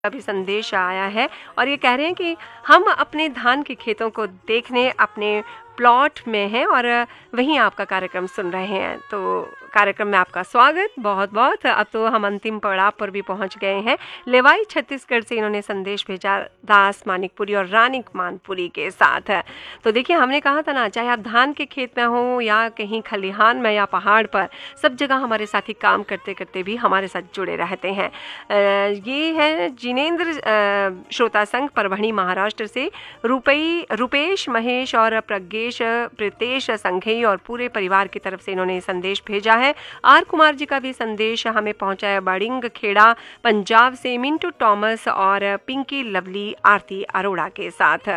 का भी संदेश आया है और ये कह रहे हैं कि हम अपने धान के खेतों को देखने अपने प्लॉट में हैं और वहीं आपका कार्यक्रम सुन रहे हैं। तो कार्यक्रम में आपका स्वागत बहुत बहुत। अब तो हम अंतिम पड़ाव पर भी पहुंच गए हैं। लेवाई छत्तीसगढ़ से इन्होंने संदेश भेजा दास मानिकपुरी और रानिक मानपुरी के साथ। तो देखिए, हमने कहा था ना, चाहे आप धान के खेत में हो या कहीं खलिहान में या पहाड़ पर, सब जगह हमारे साथी काम करते करते भी हमारे साथ जुड़े रहते हैं। ये है जिनेंद्र श्रोता संघ परभणी महाराष्ट्र से। रुपेश महेश और प्रज्ञेश प्रीतेश संघेई और पूरे परिवार की तरफ से इन्होंने संदेश भेजा है। आर कुमार जी का भी संदेश हमें पहुंचा है बड़िंग खेड़ा पंजाब से मिंटू टॉमस और पिंकी लवली आरती अरोड़ा के साथ।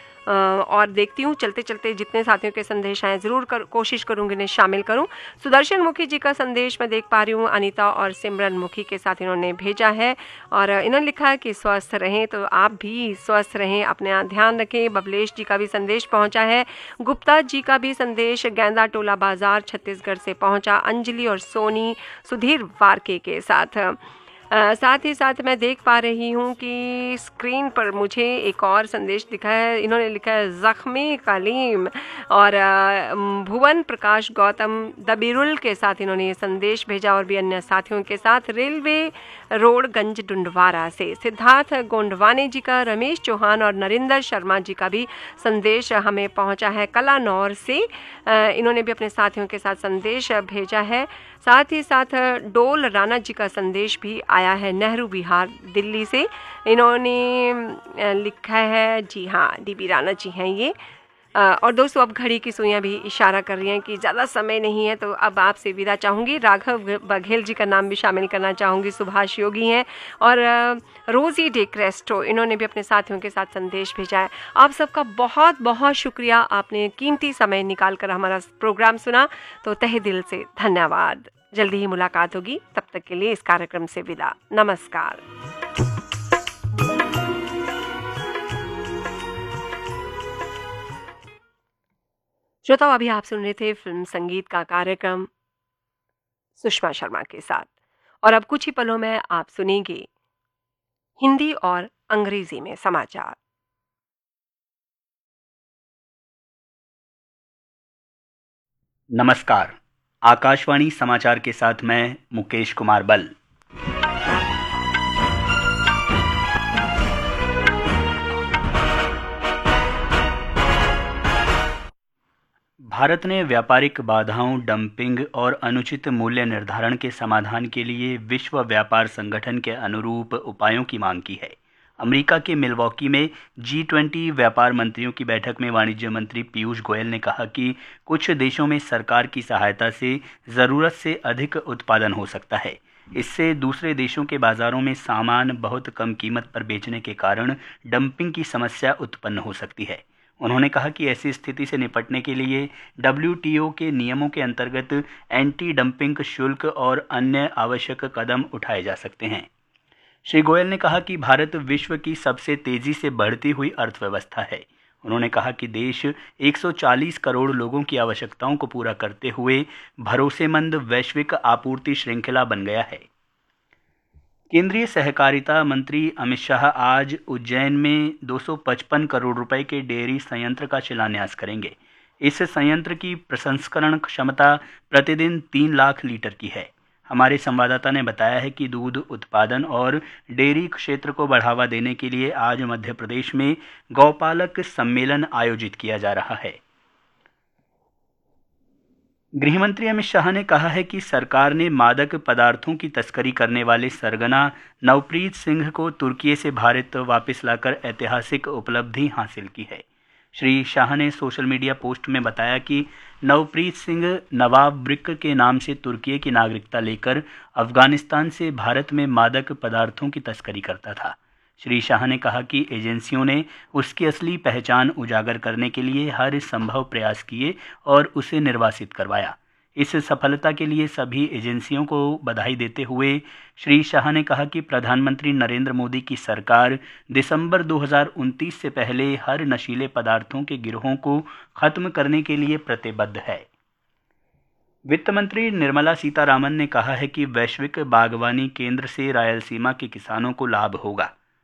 और देखती हूँ चलते चलते जितने साथियों के संदेश आए ज़रूर कोशिश करूँगी इन्हें शामिल करूँ। सुदर्शन मुखी जी का संदेश मैं देख पा रही हूँ, अनीता और सिमरन मुखी के साथ इन्होंने भेजा है और इन्होंने लिखा है कि स्वस्थ रहें, तो आप भी स्वस्थ रहें, अपने ध्यान रखें। बबलेश जी का भी संदेश पहुँचा है। गुप्ता जी का भी संदेश गेंदा टोला बाजार छत्तीसगढ़ से पहुँचा, अंजलि और सोनी सुधीर वारके के साथ। साथ ही साथ मैं देख पा रही हूँ कि स्क्रीन पर मुझे एक और संदेश दिखा है। इन्होंने लिखा है ज़ख्मी कलीम और भुवन प्रकाश गौतम दबीरुल के साथ इन्होंने ये संदेश भेजा और भी अन्य साथियों के साथ। रेलवे रोड गंज डुंडवारा से सिद्धार्थ गोंडवाने जी का, रमेश चौहान और नरेंद्र शर्मा जी का भी संदेश हमें पहुँचा है कलानौर से। इन्होंने भी अपने साथियों के साथ संदेश भेजा है। साथ ही साथ डोल राणा जी का संदेश भी आया है नेहरू विहार दिल्ली से। इन्होंने लिखा है, जी हाँ, डीबी राणा जी हैं ये। और दोस्तों, अब घड़ी की सुइयां भी इशारा कर रही हैं कि ज़्यादा समय नहीं है, तो अब आपसे विदा चाहूँगी। राघव बघेल जी का नाम भी शामिल करना चाहूँगी, सुभाष योगी हैं और रोजी डे क्रेस्टो, इन्होंने भी अपने साथियों के साथ संदेश भेजा है। आप सबका बहुत बहुत शुक्रिया, आपने कीमती समय निकाल कर हमारा प्रोग्राम सुना, तो तहे दिल से धन्यवाद। जल्दी ही मुलाकात होगी, तब तक के लिए इस कार्यक्रम से विदा, नमस्कार। श्रोताओ, अभी आप सुन रहे थे फिल्म संगीत का कार्यक्रम सुषमा शर्मा के साथ और अब कुछ ही पलों में आप सुनेंगे हिंदी और अंग्रेजी में समाचार। नमस्कार, आकाशवाणी समाचार के साथ मैं मुकेश कुमार बल। भारत ने व्यापारिक बाधाओं, डंपिंग और अनुचित मूल्य निर्धारण के समाधान के लिए विश्व व्यापार संगठन के अनुरूप उपायों की मांग की है। अमेरिका के मिलवॉकी में G20 व्यापार मंत्रियों की बैठक में वाणिज्य मंत्री पीयूष गोयल ने कहा कि कुछ देशों में सरकार की सहायता से ज़रूरत से अधिक उत्पादन हो सकता है। इससे दूसरे देशों के बाज़ारों में सामान बहुत कम कीमत पर बेचने के कारण डंपिंग की समस्या उत्पन्न हो सकती है। उन्होंने कहा कि ऐसी स्थिति से निपटने के लिए WTO के नियमों के अंतर्गत एंटी डंपिंग शुल्क और अन्य आवश्यक कदम उठाए जा सकते हैं। श्री गोयल ने कहा कि भारत विश्व की सबसे तेजी से बढ़ती हुई अर्थव्यवस्था है। उन्होंने कहा कि देश 140 करोड़ लोगों की आवश्यकताओं को पूरा करते हुए भरोसेमंद वैश्विक आपूर्ति श्रृंखला बन गया है। केंद्रीय सहकारिता मंत्री अमित शाह आज उज्जैन में 255 करोड़ रुपए के डेयरी संयंत्र का शिलान्यास करेंगे। इस संयंत्र की प्रसंस्करण क्षमता प्रतिदिन 3 लाख लीटर की है। हमारे संवाददाता ने बताया है कि दूध उत्पादन और डेयरी क्षेत्र को बढ़ावा देने के लिए आज मध्य प्रदेश में गौपालक सम्मेलन आयोजित किया जा रहा है। गृहमंत्री अमित शाह ने कहा है कि सरकार ने मादक पदार्थों की तस्करी करने वाले सरगना नवप्रीत सिंह को तुर्की से भारत वापस लाकर ऐतिहासिक उपलब्धि हासिल की है। श्री शाह ने सोशल मीडिया पोस्ट में बताया कि नवप्रीत सिंह नवाब ब्रिक के नाम से तुर्की की नागरिकता लेकर अफगानिस्तान से भारत में मादक पदार्थों की तस्करी करता था। श्री शाह ने कहा कि एजेंसियों ने उसकी असली पहचान उजागर करने के लिए हर संभव प्रयास किए और उसे निर्वासित करवाया। इस सफलता के लिए सभी एजेंसियों को बधाई देते हुए श्री शाह ने कहा कि प्रधानमंत्री नरेंद्र मोदी की सरकार दिसंबर 2029 से पहले हर नशीले पदार्थों के गिरोहों को खत्म करने के लिए प्रतिबद्ध है। वित्त मंत्री निर्मला सीतारामन ने कहा है कि वैश्विक बागवानी केंद्र से रायलसीमा के किसानों को लाभ होगा।